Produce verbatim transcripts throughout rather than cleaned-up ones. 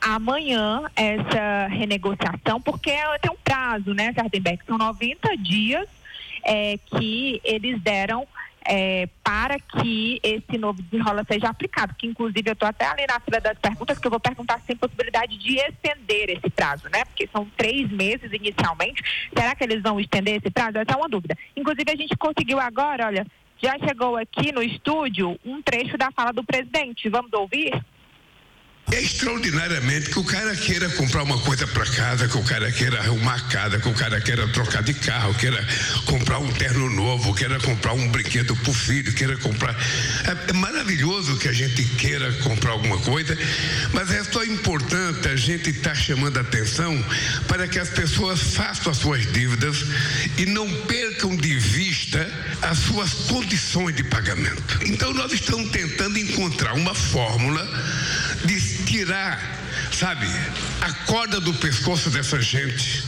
amanhã essa renegociação, porque tem um prazo, né, Sardenberg? São noventa dias é, que eles deram É, para que esse novo desenrola seja aplicado, que inclusive eu estou até ali na fila das perguntas, que eu vou perguntar se tem possibilidade de estender esse prazo, né? Porque são três meses inicialmente. Será que eles vão estender esse prazo? Essa é uma dúvida. Inclusive a gente conseguiu agora, olha, já chegou aqui no estúdio um trecho da fala do presidente. Vamos ouvir? É extraordinariamente que o cara queira comprar uma coisa para casa, que o cara queira arrumar a casa, que o cara queira trocar de carro, queira comprar um terno novo, queira comprar um brinquedo pro filho, queira comprar. É, é maravilhoso que a gente queira comprar alguma coisa, mas é só importante a gente estar tá chamando a atenção para que as pessoas façam as suas dívidas e não percam de vista as suas condições de pagamento. Então nós estamos tentando encontrar uma fórmula de tirar, sabe, a corda do pescoço dessa gente.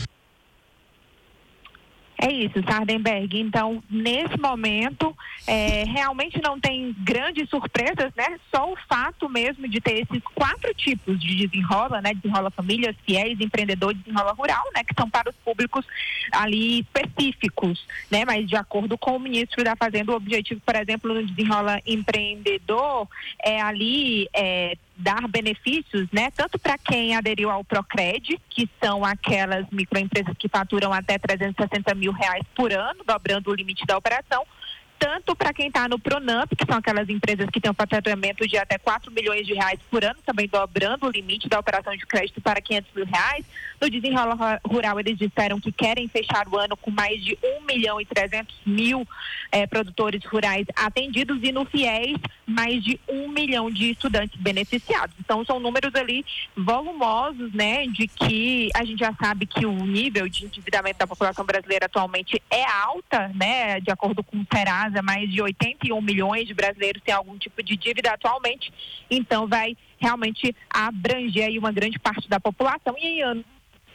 É isso, Sardenberg. Então, nesse momento, é, realmente não tem grandes surpresas, né? Só o fato mesmo de ter esses quatro tipos de desenrola, né? Desenrola famílias, fiéis, empreendedor, desenrola rural, né? Que são para os públicos ali específicos, né? Mas de acordo com o ministro da Fazenda, o objetivo, por exemplo, no desenrola empreendedor é ali é, dar benefícios, né, tanto para quem aderiu ao Procred, que são aquelas microempresas que faturam até trezentos e sessenta mil reais por ano, dobrando o limite da operação, tanto para quem está no Pronamp, que são aquelas empresas que têm um faturamento de até quatro milhões de reais por ano, também dobrando o limite da operação de crédito para quinhentos mil reais. No Desenrola Rural, eles disseram que querem fechar o ano com mais de um milhão e trezentos mil eh, produtores rurais atendidos, e no FIES, mais de um milhão de estudantes beneficiados. Então, são números ali volumosos, né, de que a gente já sabe que o nível de endividamento da população brasileira atualmente é alta, né, de acordo com o Serasa, mais de oitenta e um milhões de brasileiros têm algum tipo de dívida atualmente, então vai realmente abranger aí uma grande parte da população. E em ano.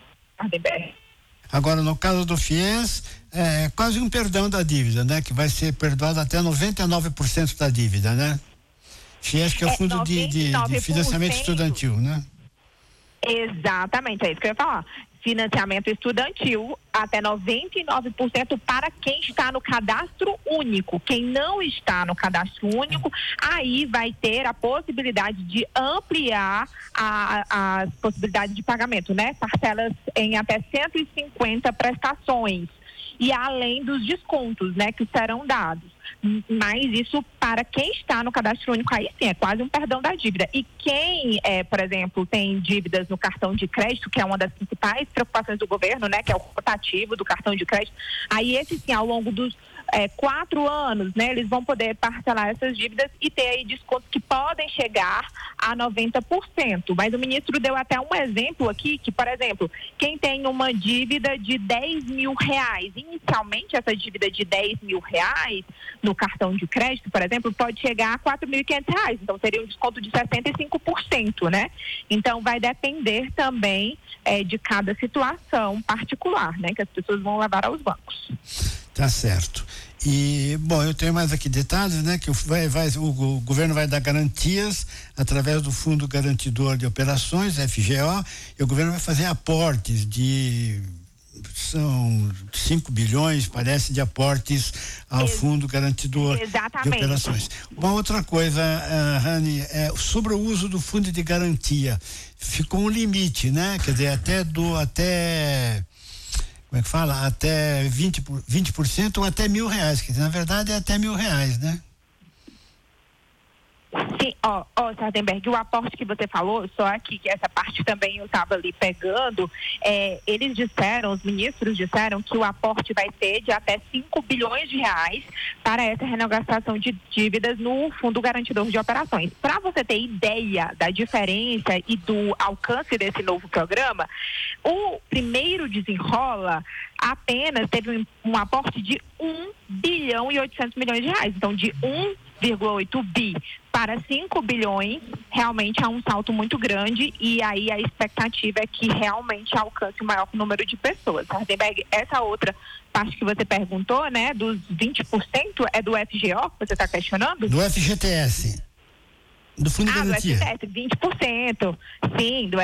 Agora, no caso do FIES, é quase um perdão da dívida, né? Que vai ser perdoado até noventa e nove por cento da dívida, né? FIES, que é o Fundo é, de, de, de Financiamento Estudantil, né? Exatamente, é isso que eu ia falar. Financiamento estudantil até noventa e nove por cento para quem está no cadastro único. Quem não está no cadastro único, aí vai ter a possibilidade de ampliar a, as possibilidades de pagamento, né? Parcelas em até cento e cinquenta prestações. E além dos descontos, né, que serão dados. Mas isso para quem está no cadastro único, aí sim, é quase um perdão da dívida. E quem, é, por exemplo, tem dívidas no cartão de crédito, que é uma das principais preocupações do governo, né, que é o rotativo do cartão de crédito, aí esse sim, ao longo dos é, quatro anos, né, eles vão poder parcelar essas dívidas e ter aí descontos que podem chegar a noventa por cento. Mas o ministro deu até um exemplo aqui, que, por exemplo, quem tem uma dívida de dez mil reais, inicialmente essa dívida de dez mil reais no cartão de crédito, por exemplo, pode chegar a quatro mil e quinhentos reais, então seria um desconto de sessenta e cinco por cento, né? Então vai depender também é, de cada situação particular, né? Que as pessoas vão levar aos bancos. Tá certo. E, bom, eu tenho mais aqui detalhes, né? Que vai, vai, o, o governo vai dar garantias através do Fundo Garantidor de Operações, F G O, e o governo vai fazer aportes de, são cinco bilhões, parece, de aportes ao Ex- Fundo Garantidor Exatamente. de Operações. Uma outra coisa, uh, Rani, é sobre o uso do Fundo de Garantia. Ficou um limite, né? Quer dizer, até do, até... como é que fala? Até vinte por cento, vinte por cento ou até mil reais, que na verdade é até mil reais, né? Sim, ó, ó, Sardenberg, o aporte que você falou, só aqui, que essa parte também eu estava ali pegando, é, eles disseram, os ministros disseram que o aporte vai ser de até cinco bilhões de reais para essa renegociação de dívidas no Fundo Garantidor de Operações. Para você ter ideia da diferença e do alcance desse novo programa, o primeiro desenrola apenas teve um, um aporte de um bilhão e oitocentos milhões de reais, então de um vírgula oito bi para cinco bilhões, realmente há um salto muito grande, e aí a expectativa é que realmente alcance o maior número de pessoas. Sardenberg, essa outra parte que você perguntou, né, dos vinte por cento é do F G O, você está questionando? Do F G T S. Do Fundo ah, de Garantia. Ah, do F G T S, vinte por cento. Sim, do